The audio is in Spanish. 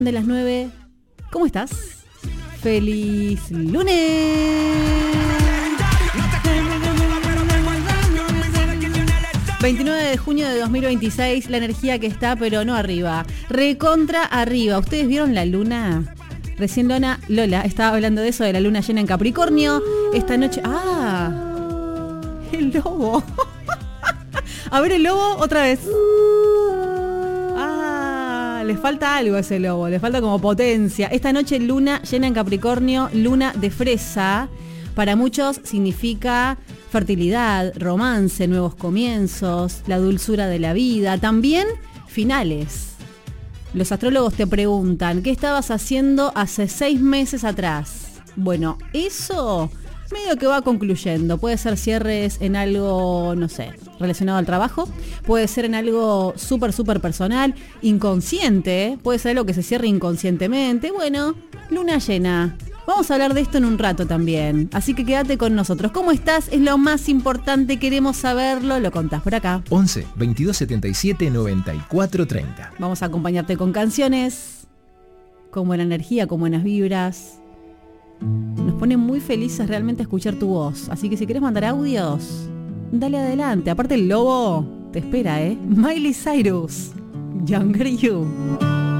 De las 9. ¿Cómo estás? ¡Feliz lunes! 29 de junio de 2026, la energía que está, pero no arriba. Recontra arriba. ¿Ustedes vieron la luna? Recién Lola estaba hablando de eso, de la luna llena en Capricornio. Esta noche... ¡Ah! El lobo. A ver el lobo otra vez. Le falta algo a ese lobo, le falta como potencia. Esta noche luna llena en Capricornio, luna de fresa. Para muchos significa fertilidad, romance, nuevos comienzos, la dulzura de la vida, también finales. Los astrólogos te preguntan, ¿qué estabas haciendo hace 6 meses atrás? Bueno, eso medio que va concluyendo. Puede ser cierres en algo, no sé, relacionado al trabajo. Puede ser en algo súper personal, inconsciente. Puede ser algo que se cierre inconscientemente. Bueno, luna llena. Vamos a hablar de esto en un rato también. Así que quédate con nosotros. ¿Cómo estás? Es lo más importante. Queremos saberlo. Lo contás por acá. 11 22 77 94 30. Vamos a acompañarte con canciones, con buena energía, con buenas vibras. Nos pone muy felices realmente escuchar tu voz. Así que si querés mandar audios, dale adelante. Aparte el lobo te espera, Miley Cyrus, Younger You.